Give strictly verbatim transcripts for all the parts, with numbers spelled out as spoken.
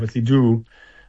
obviously do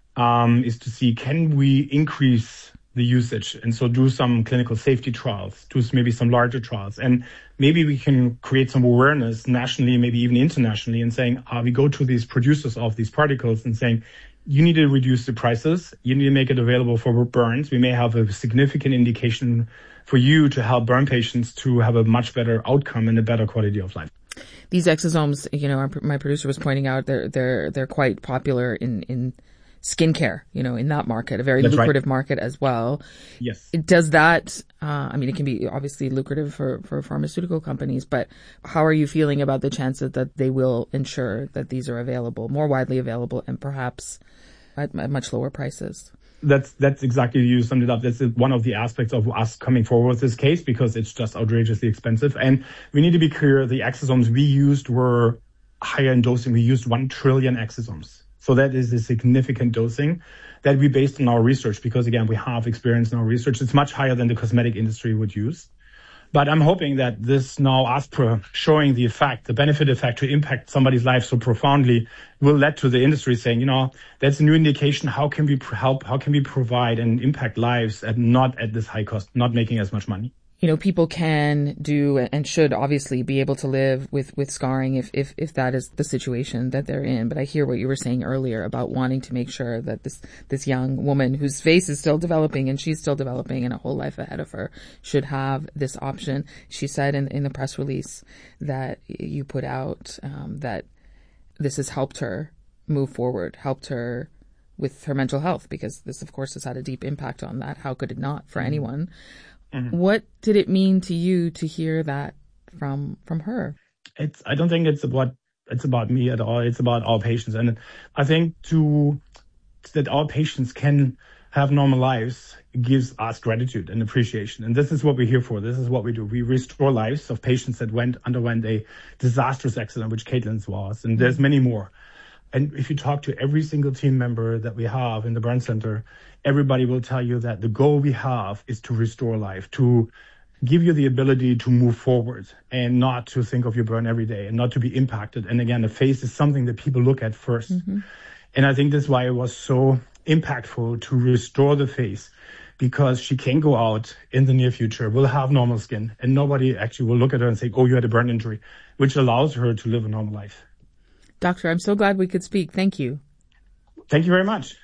um, is to see, can we increase the usage? And so do some clinical safety trials, do maybe some larger trials. And maybe we can create some awareness nationally, maybe even internationally, and saying, uh, we go to these producers of these particles and saying, you need to reduce the prices. You need to make it available for burns. We may have a significant indication for you to help burn patients to have a much better outcome and a better quality of life. These exosomes, you know, our, my producer was pointing out, they're they're they're quite popular in in skincare, you know, in that market, a very That's lucrative right. market as well. Yes. Does that, uh, I mean, it can be obviously lucrative for, for pharmaceutical companies, but how are you feeling about the chances that they will ensure that these are available, more widely available, and perhaps at, at much lower prices? That's that's exactly, you summed it up. That's one of the aspects of us coming forward with this case, because it's just outrageously expensive. And we need to be clear, the exosomes we used were higher in dosing. We used one trillion exosomes. So that is a significant dosing that we based on our research, because again, we have experience in our research. It's much higher than the cosmetic industry would use. But I'm hoping that this now Aspra showing the effect, the benefit effect to impact somebody's life so profoundly will lead to the industry saying, you know, that's a new indication. How can we help? How can we provide and impact lives at not at this high cost, not making as much money? You know, people can do and should obviously be able to live with, with scarring if, if, if that is the situation that they're in. But I hear what you were saying earlier about wanting to make sure that this, this young woman whose face is still developing and she's still developing and a whole life ahead of her should have this option. She said in, in the press release that you put out, um, that this has helped her move forward, helped her with her mental health, because this, of course, has had a deep impact on that. How could it not for mm-hmm. anyone? Mm-hmm. What did it mean to you to hear that from from her? It's. I don't think it's about it's about me at all. It's about our patients, and I think to that our patients can have normal lives gives us gratitude and appreciation. And this is what we're here for. This is what we do. We restore lives of patients that went underwent a disastrous accident, which Caitlin's was, and there's many more. And if you talk to every single team member that we have in the Burn Center, everybody will tell you that the goal we have is to restore life, to give you the ability to move forward and not to think of your burn every day and not to be impacted. And again, the face is something that people look at first. Mm-hmm. And I think that's why it was so impactful to restore the face, because she can go out in the near future, will have normal skin, and nobody actually will look at her and say, oh, you had a burn injury, which allows her to live a normal life. Doctor, I'm so glad we could speak. Thank you. Thank you very much.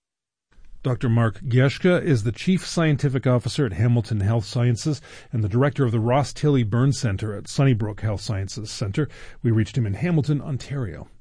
Doctor Mark Gieschke is the Chief Scientific Officer at Hamilton Health Sciences and the Director of the Ross Tilley Burn Center at Sunnybrook Health Sciences Center. We reached him in Hamilton, Ontario.